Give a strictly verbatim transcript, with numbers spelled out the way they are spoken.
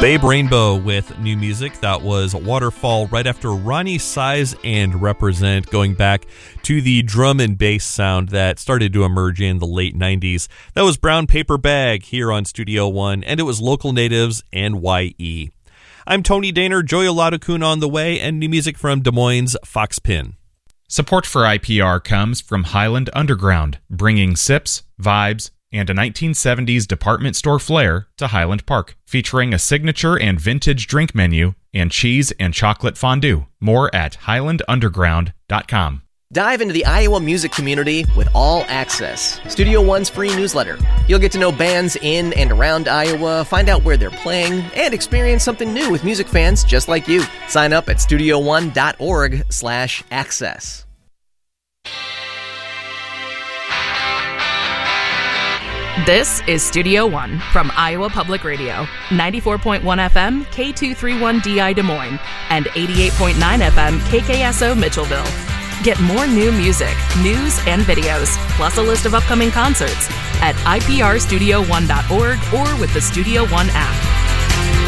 Babe Rainbow with new music. That was Waterfall right after Ronnie Size and Represent, going back to the drum and bass sound that started to emerge in the late nineties. That was Brown Paper Bag here on Studio One, and it was Local Natives and Y E. I'm Tony Daner, Joy Oladokun on the way, and new music from Des Moines' Fox Pin. Support for I P R comes from Highland Underground, bringing sips, vibes, and a nineteen seventies department store flair to Highland Park, featuring a signature and vintage drink menu and cheese and chocolate fondue. More at highland underground dot com. Dive into the Iowa music community with All Access, Studio One's free newsletter. You'll get to know bands in and around Iowa, find out where they're playing, and experience something new with music fans just like you. Sign up at studio one dot org slash access. This is Studio One from Iowa Public Radio, ninety-four point one F M, K two thirty-one D I Des Moines, and eighty-eight point nine F M, K K S O Mitchellville. Get more new music, news, and videos, plus a list of upcoming concerts at I P R studio one dot org or with the Studio One app.